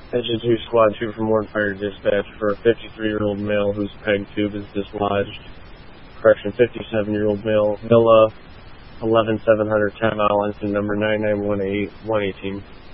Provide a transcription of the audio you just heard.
Engine 2, Squad 2 from Warren Fire Dispatch for a 53-year-old male whose peg tube is dislodged. Correction, 57-year-old male, Villa 11710 mile, engine number 9918118.